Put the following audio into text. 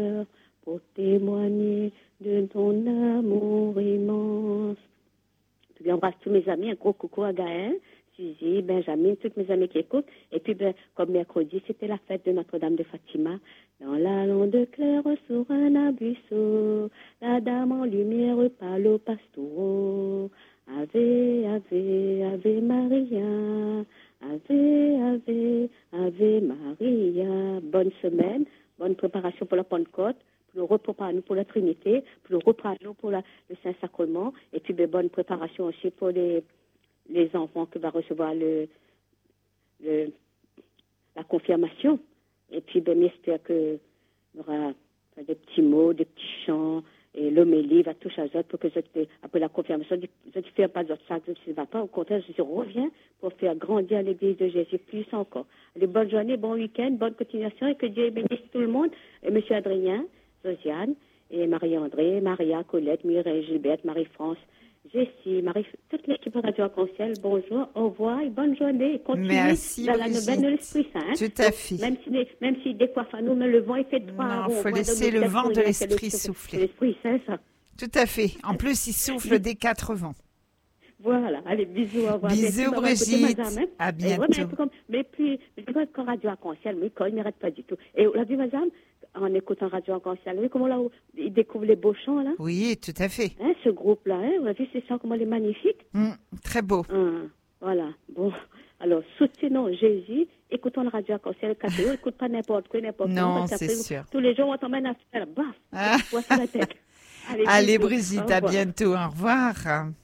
pour témoigner de ton amour immense. Puis j'embrasse tous mes amis, un gros coucou à Gaël, Suzy, Benjamin, toutes mes amis qui écoutent. Et puis, comme mercredi, c'était la fête de Notre-Dame de Fatima. Dans la lande claire sur un abusseau, la dame en lumière parle au pastoureau. Ave, ave, ave Maria, ave, ave, ave Maria. Bonne semaine, bonne préparation pour la Pentecôte, pour le repos par nous pour la Trinité, pour le repos par nous pour le Saint-Sacrement, et puis bonne préparation aussi pour les enfants qui vont recevoir la confirmation. Et puis, j'espère qu'il y aura des petits mots, des petits chants, et l'homélie va toucher à eux pour que après la confirmation, je ne fais pas d'autres choses, je ne vais pas. Au contraire, je reviens pour faire grandir l'Église de Jésus plus encore. Allez, bonne journée, bon week-end, bonne continuation, et que Dieu bénisse tout le monde. Et M. Adrien, Josiane, et Marie-André, Maria, Colette, Mireille, Gilberte, Marie-France, Jessie, toute l'équipe de Radio Arc-en-Ciel, bonjour, au revoir et bonne journée. Continuez Merci, dans la nouvelle de l'Esprit Saint. Tout à fait. Même si des fois, nous, mais le vent, il fait trois. Non, il faut laisser le vent de l'Esprit souffler. L'Esprit Saint, ça. Tout à fait. En plus, il souffle des quatre vents. Voilà, allez, bisous, au revoir. Bisous, Brigitte. À bientôt. Mais puis, quand Radio Arc-en-Ciel, il n'arrête pas du tout. Et la vie, madame, en écoutant Radio Arc-en-Ciel, vous voyez comment là, ils découvrent les beaux chants, là? Oui, tout à fait. Hein, ce groupe-là, vous avez vu ces chants, comment il est magnifique? Très beau. Voilà, bon. Alors, soutenons Jésus, écoutons la Radio Arc-en-Ciel, écoute pas n'importe quoi, n'importe quoi. Non, c'est sûr. Tous les jours, on t'emmène à faire, baf, voici la tête. Allez, Brigitte, à bientôt. Au revoir.